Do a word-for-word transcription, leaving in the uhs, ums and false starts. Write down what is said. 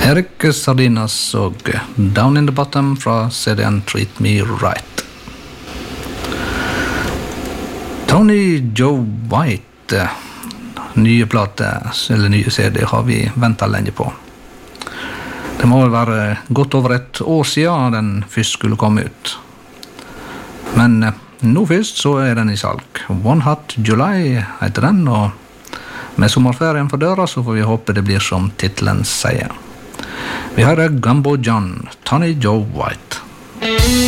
Erik Sardinas og Down in the Bottom fra C D-en Treat Me Right. Tony Joe White, nye plate, eller nye C D, har vi ventet lenge på. Det må vel være godt over et år siden den først skulle komme ut. Men nå først så er den i salg. One Hot July heter den, og med sommerferien for døra så får vi håpe det blir som titlen sier. Vi hører Gumbo John, Tony Joe White.